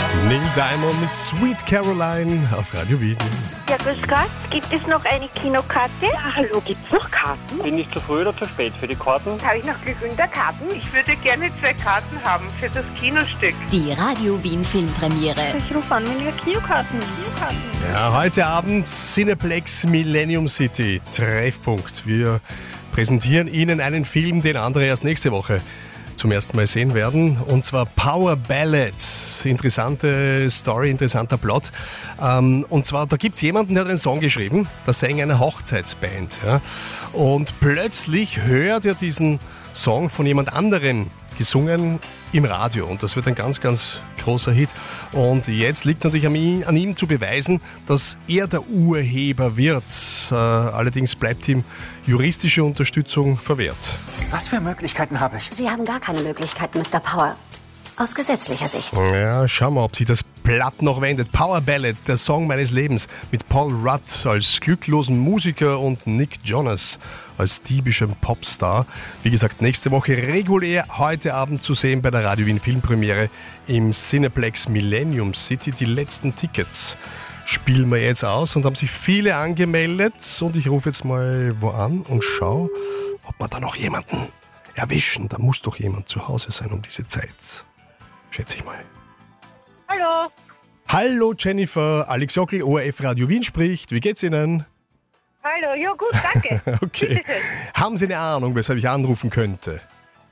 Neil Diamond mit Sweet Caroline auf Radio Wien. Ja, grüß Gott. Gibt es noch eine Kinokarte? Ja, hallo, gibt's noch Karten? Bin ich zu früh oder zu spät für die Karten? Habe ich noch genügend Karten? Ich würde gerne 2 Karten haben für das Kinostück. Die Radio Wien Filmpremiere. Ich rufe an wegen der Kinokarten. Ja, heute Abend Cineplex Millennium City Treffpunkt. Wir präsentieren Ihnen einen Film, den andere erst nächste Woche zum ersten Mal sehen werden, und zwar Power Ballad. Interessante Story, interessanter Plot. Und zwar, da gibt es jemanden, der hat einen Song geschrieben, der sang eine Hochzeitsband. Ja? Und plötzlich hört er diesen Song von jemand anderem gesungen im Radio, und das wird ein ganz, ganz großer Hit. Und jetzt liegt es natürlich an ihm zu beweisen, dass er der Urheber wird. Allerdings bleibt ihm juristische Unterstützung verwehrt. Was für Möglichkeiten habe ich? Sie haben gar keine Möglichkeiten, Mr. Power. Aus gesetzlicher Sicht. Ja, schauen wir, ob sich das Blatt noch wendet. Power Ballad, der Song meines Lebens, mit Paul Rudd als glücklosen Musiker und Nick Jonas als diebischem Popstar. Wie gesagt, nächste Woche regulär, heute Abend zu sehen bei der Radio Wien Filmpremiere im Cineplex Millennium City. Die letzten Tickets spielen wir jetzt aus und haben sich viele angemeldet. Und ich rufe jetzt mal wo an und schaue, ob wir da noch jemanden erwischen. Da muss doch jemand zu Hause sein um diese Zeit. Schätze ich mal. Hallo. Hallo Jennifer, Alex Jockel, ORF Radio Wien spricht. Wie geht's Ihnen? Hallo, ja gut, danke. Okay. Bitteschön. Haben Sie eine Ahnung, weshalb ich anrufen könnte?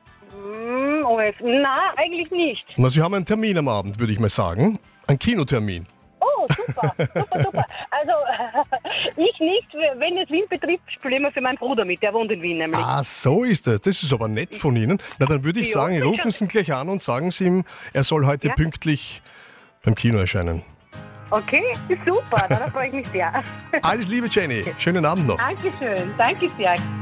Na, eigentlich nicht. Na, Sie haben einen Termin am Abend, würde ich mal sagen. Ein Kinotermin. Oh, super. Also, ich nicht. Wenn es Wien betrifft, spiele ich immer für meinen Bruder mit. Der wohnt in Wien nämlich. Ah, so ist es. Das ist aber nett von Ihnen. Na, dann würde ich sagen, rufen Sie ihn gleich an und sagen Sie ihm, er soll heute pünktlich beim Kino erscheinen. Okay, super. Dann freue ich mich sehr. Alles Liebe, Jenny. Schönen Abend noch. Dankeschön. Danke sehr.